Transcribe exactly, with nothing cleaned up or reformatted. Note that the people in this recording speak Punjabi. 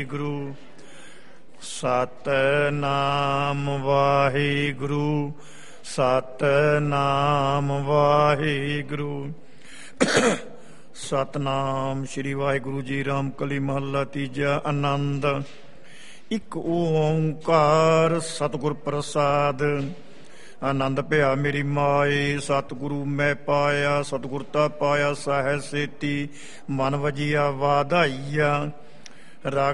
ਗੁਰੂ ਸਤਿਨਾਮ ਵਾਹਿਗੁਰੂ ਸਤਿਨਾਮ ਵਾਹਿਗੁਰੂ। ਸਤਿਨਾਮ ਸ਼੍ਰੀ ਵਾਹਿਗੁਰੂ ਜੀ। ਰਾਮ ਕਲੀ ਮਹੱਲਾ ਤੀਜਾ। ਆਨੰਦ। ਇੱਕ ਓਂਕਾਰ ਸਤਿਗੁਰ ਪ੍ਰਸਾਦ। ਆਨੰਦ ਭਿਆ ਮੇਰੀ ਮਾਏ, ਸਤਿਗੁਰੂ ਮੈਂ ਪਾਇਆ। ਸਤਿਗੁਰ ਤਾ ਪਾਇਆ ਸਹਿ ਸੇਤੀ, ਮਨ ਵਜੀਆ ਵਾਧਾਈਆ। ਰਾਗ